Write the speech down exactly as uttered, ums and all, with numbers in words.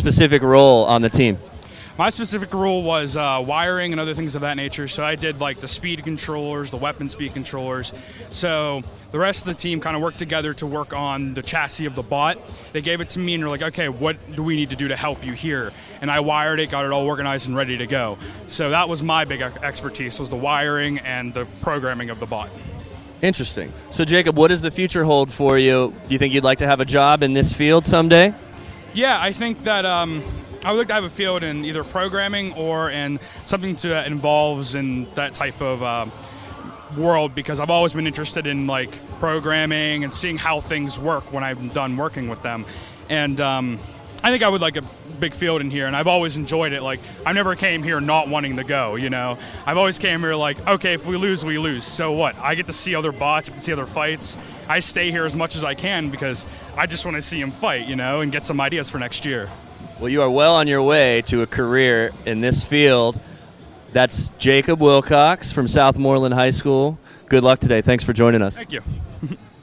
specific role on the team? My specific role was uh, wiring and other things of that nature. So I did like the speed controllers, the weapon speed controllers. So the rest of the team kind of worked together to work on the chassis of the bot. They gave it to me and they're like, okay, what do we need to do to help you here? And I wired it, got it all organized and ready to go. So that was my big expertise, was the wiring and the programming of the bot. Interesting. So Jacob, what does the future hold for you? Do you think you'd like to have a job in this field someday? Yeah, I think that um, I would like to have a field in either programming or in something to, that involves in that type of uh, world, because I've always been interested in like programming and seeing how things work when I'm done working with them. And um, I think I would like a big field in here, and I've always enjoyed it. Like, I never came here not wanting to go, you know. I've always came here like, okay, if we lose, we lose. So what? I get to see other bots, I get to see other fights. I stay here as much as I can because I just want to see them fight, you know, and get some ideas for next year. Well, you are well on your way to a career in this field. That's Jacob Wilcox from Southmoreland High School. Good luck today. Thanks for joining us. Thank you.